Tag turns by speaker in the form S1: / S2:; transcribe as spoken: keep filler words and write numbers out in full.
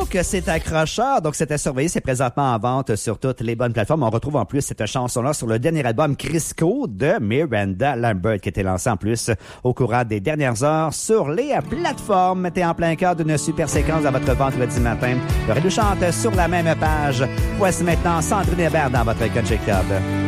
S1: que c'est accrocheur. Donc, c'était surveillé. C'est présentement en vente sur toutes les bonnes plateformes. On retrouve en plus cette chanson-là sur le dernier album Crisco de Miranda Lambert qui a été lancé en plus au courant des dernières heures sur les plateformes. Mettez en plein cœur d'une super séquence à votre vendredi matin. Le Radio chante sur la même page. Voici maintenant Sandrine Hébert dans votre Country Club.